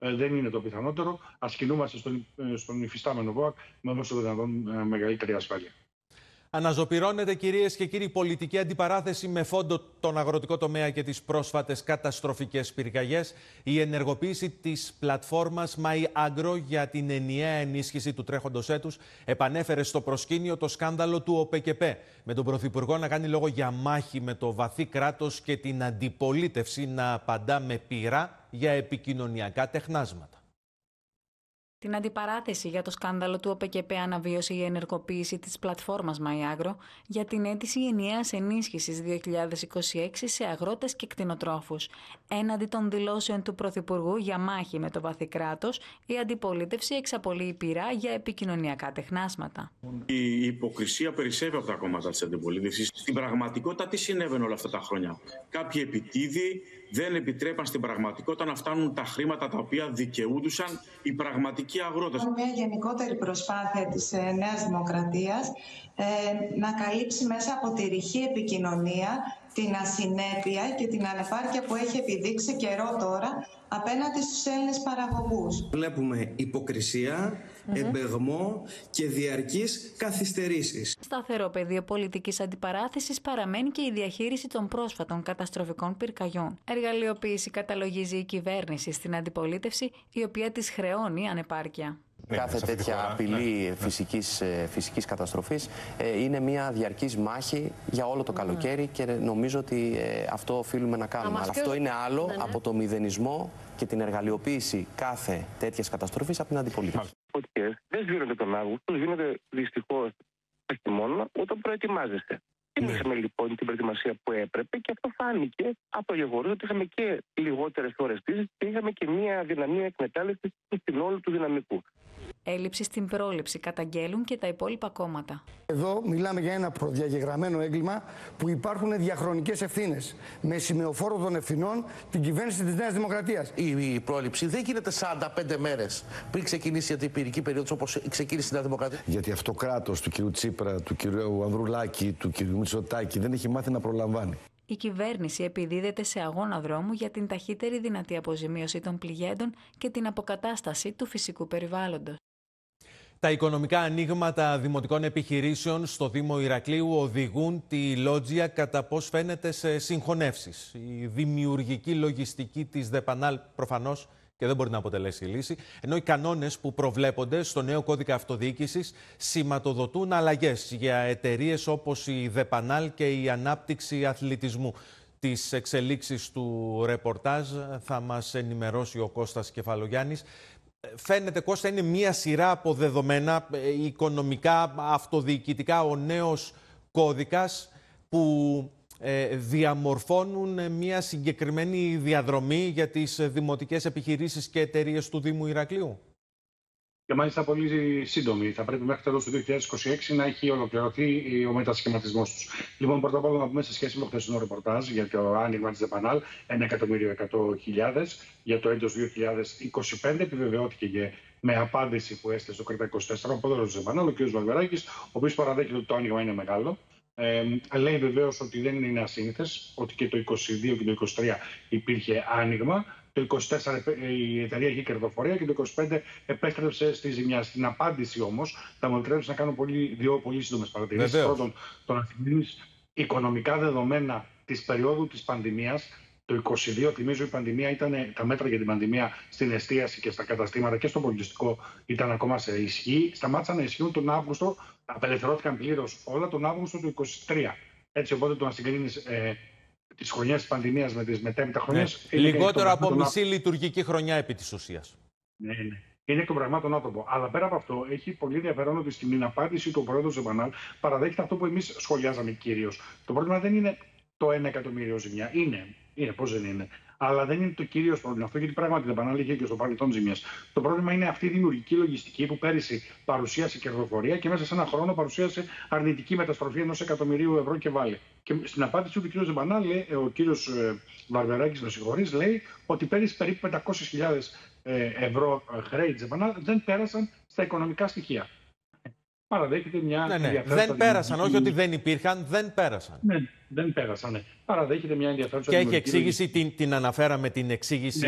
δεν είναι το πιθανότερο. Ας κινούμαστε στον υφιστάμενο ΒΟΑΚ με όσο δυνατόν μεγαλύτερη ασφάλεια. Αναζωπυρώνεται, κυρίες και κύριοι, πολιτική αντιπαράθεση με φόντο τον αγροτικό τομέα και τις πρόσφατες καταστροφικές πυρκαγιές. Η ενεργοποίηση της πλατφόρμας MyAgro για την ενιαία ενίσχυση του τρέχοντος έτους επανέφερε στο προσκήνιο το σκάνδαλο του ΟΠΕΚΕΠΕ, με τον Πρωθυπουργό να κάνει λόγο για μάχη με το βαθύ κράτος και την αντιπολίτευση να απαντά με πειρά για επικοινωνιακά τεχνάσματα. Την αντιπαράθεση για το σκάνδαλο του ΟΠΕΚΕΠΕ αναβίωσε η ενεργοποίηση της πλατφόρμας MyAgro για την αίτηση ενιαίας ενίσχυσης 2026 σε αγρότες και κτηνοτρόφους. Έναντι των δηλώσεων του Πρωθυπουργού για μάχη με το βαθύ κράτος, η αντιπολίτευση εξαπολύει πειρά για επικοινωνιακά τεχνάσματα. Η υποκρισία περισσεύει από τα κόμματα της αντιπολίτευσης. Στην πραγματικότητα, τι συνέβαινε όλα αυτά τα χρόνια? Κάποιοι επιτίδιοι δεν επιτρέπαν στην πραγματικότητα να φτάνουν τα χρήματα τα οποία δικαιούντουσαν οι πραγματικοί αγρότες. Μια γενικότερη προσπάθεια της Νέας Δημοκρατίας να καλύψει μέσα από τη ρηχή επικοινωνία την ασυνέπεια και την ανεπάρκεια που έχει επιδείξει καιρό τώρα απέναντι στους Έλληνες παραγωγούς. Βλέπουμε υποκρισία, εμπεγμό και διαρκείς καθυστερήσεις. Σταθερό πεδίο πολιτικής αντιπαράθεσης παραμένει και η διαχείριση των πρόσφατων καταστροφικών πυρκαγιών. Εργαλειοποίηση καταλογίζει η κυβέρνηση στην αντιπολίτευση, η οποία της χρεώνει ανεπάρκεια. Κάθε τέτοια απειλή φυσικής καταστροφής είναι μια διαρκής μάχη για όλο το καλοκαίρι και νομίζω ότι αυτό οφείλουμε να κάνουμε. Αλλά αυτό είναι άλλο από το μηδενισμό και την εργαλειοποίηση κάθε τέτοιας καταστροφής από την αντιπολίτευση. Δεν σβήνονται τον Αύγουστο, σβήνονται δυστυχώς το χειμώνα όταν προετοιμάζεστε. Είχαμε λοιπόν την προετοιμασία που έπρεπε και αυτό φάνηκε από το γεγονός ότι είχαμε και λιγότερες φορεστήσεις και είχαμε και μια αδυναμία εκμετάλλευσης στην όλου του δυναμικού. Έλλειψη στην πρόληψη καταγγέλουν και τα υπόλοιπα κόμματα. Εδώ μιλάμε για ένα προδιαγεγραμμένο έγκλημα που υπάρχουν διαχρονικές ευθύνες. Με σημεοφόρο των ευθυνών την κυβέρνηση της Νέας Δημοκρατίας. Η πρόληψη δεν γίνεται 45 μέρες πριν ξεκινήσει η αντιπυρική περίοδος όπως ξεκίνησε η Νέα Δημοκρατία. Γιατί αυτό το κράτος του κ. Τσίπρα, του κ. Ανδρουλάκη, του κ. Μητσοτάκη δεν έχει μάθει να προλαμβάνει. Η κυβέρνηση επιδίδεται σε αγώνα δρόμου για την ταχύτερη δυνατή αποζημίωση των πληγέντων και την αποκατάσταση του φυσικού περιβάλλοντος. Τα οικονομικά ανοίγματα δημοτικών επιχειρήσεων στο Δήμο Ηρακλείου οδηγούν τη Λότζια κατά πώς φαίνεται σε συγχωνεύσεις. Η δημιουργική λογιστική της ΔΕΠΑΝΑΛ προφανώς και δεν μπορεί να αποτελέσει λύση, ενώ οι κανόνες που προβλέπονται στο νέο κώδικα αυτοδιοίκησης σηματοδοτούν αλλαγές για εταιρείες όπως η ΔΕΠΑΝΑΛ και η Ανάπτυξη Αθλητισμού. Τις εξελίξεις του ρεπορτάζ θα μας ενημερώσει ο Κώστας Κεφαλογιάννης. Φαίνεται, Κώστα, είναι μία σειρά από δεδομένα οικονομικά, αυτοδιοικητικά, ο νέος κώδικας που διαμορφώνουν μία συγκεκριμένη διαδρομή για τις δημοτικές επιχειρήσεις και εταιρείες του Δήμου Ηρακλείου. Και μάλιστα πολύ σύντομη. Θα πρέπει μέχρι τέλος του 2026 να έχει ολοκληρωθεί ο μετασχηματισμός τους. Λοιπόν, πρώτα απ' όλα να πούμε σε σχέση με το χθεσινό ρεπορτάζ για το άνοιγμα της ΔΕΠΑΝΑΛ, 1.100.000 για το έτος 2025. Επιβεβαιώθηκε και με απάντηση που έστειλε στο ΚΡΤΑ 24 ο πρόεδρος της ΔΕΠΑΝΑΛ, ο κ. Βαρβεράκης, ο οποίος παραδέχεται ότι το άνοιγμα είναι μεγάλο. Λέει βεβαίως ότι δεν είναι ασύνηθες, ότι και το 2022 και το 2023 υπήρχε άνοιγμα. Το 2024 η εταιρεία είχε κερδοφορία και το 2025 επέστρεψε στη ζημιά. Στην απάντηση όμως θα μου επιτρέψει να κάνω δύο πολύ σύντομες παρατηρήσεις. Πρώτον, το να θυμίσεις οικονομικά δεδομένα της περίοδου της πανδημίας. Το 2022, θυμίζω, η πανδημία τα μέτρα για την πανδημία στην εστίαση και στα καταστήματα και στο πολιτιστικό ήταν ακόμα σε ισχύ. Σταμάτησαν να ισχύουν τον Αύγουστο, απελευθερώθηκαν πλήρως όλα τον Αύγουστο του 2023. Έτσι, οπότε το να συγκρίνεις τις χρονιές της πανδημίας με τις μετέπειτα χρονιές. Ναι. Λιγότερο από μισή λειτουργική χρονιά επί της ουσίας. Ναι. Είναι εκ των πραγμάτων άνθρωπο. Αλλά πέρα από αυτό, έχει πολύ ενδιαφέρον ότι στην απάντηση του πρόεδρου της ΔΕΠΑΝΑΛ παραδέχεται αυτό που εμείς σχολιάζαμε κυρίως. Το πρόβλημα δεν είναι το 1 εκατομμύριο ζημιά. Είναι, πώς δεν είναι. Αλλά δεν είναι το κύριο πρόβλημα αυτό, γιατί πράγματι δεν επανάληφθηκε και στο παρελθόν ζημιές. Το πρόβλημα είναι αυτή η δημιουργική λογιστική που πέρυσι παρουσίασε κερδοφορία και μέσα σε ένα χρόνο παρουσίασε αρνητική μεταστροφή 1 εκατομμυρίου ευρώ και βάλε. Και στην απάντηση του κ. Ζεμπανά, ο κ. Βαρβεράκης, με συγχωρείς, λέει ότι πέρυσι περίπου 500.000 ευρώ χρέη της Ζεμπανά δεν πέρασαν στα οικονομικά στοιχεία. Παραδέχεται μια ενδιαφέρουσα. Δεν πέρασαν, όχι ότι δεν υπήρχαν, δεν πέρασαν. Ναι, δεν πέρασαν. Παραδέχεται μια ενδιαφέρουσα. Και έχει εξήγηση, την αναφέραμε την εξήγηση